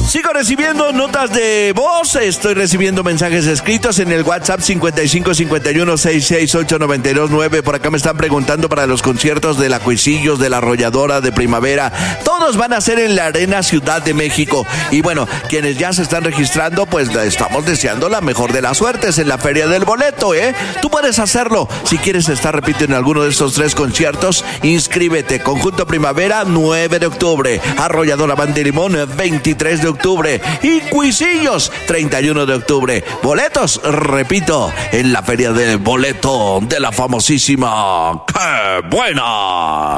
Sigo recibiendo notas de voz, estoy recibiendo mensajes escritos en el WhatsApp 5551668929. Por acá me están preguntando para los conciertos de la Cuisillos, de la Arrolladora, de Primavera. Todos van a ser en la Arena Ciudad de México. Y bueno, quienes ya se están registrando, pues le estamos deseando la mejor de las suertes en la Feria del Boleto, ¿eh? Tú puedes hacerlo. Si quieres estar, repito, en alguno de estos 3 conciertos, inscríbete. Conjunto Primavera, 9 de octubre. Arrolladora Banda y Limón, 23 de octubre. Y Cuisillos, 31 de octubre. Boletos, repito, en la Feria del Boleto de la famosísima ¡Qué buena!